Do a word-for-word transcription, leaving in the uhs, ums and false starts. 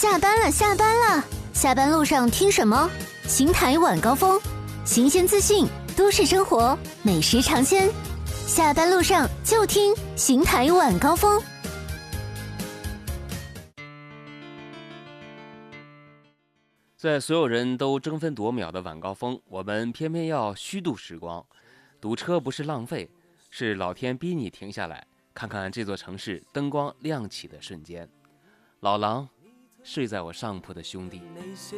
下班了，下班了！下班路上听什么？邢台晚高峰，新鲜资讯，都市生活，美食尝鲜。下班路上就听邢台晚高峰。 在所有人都争分夺秒的晚高峰，我们偏偏要虚度时光。堵车不是浪费，是老天逼你停下来，看看这座城市灯光亮起的瞬间。老狼，睡在我上铺的兄弟。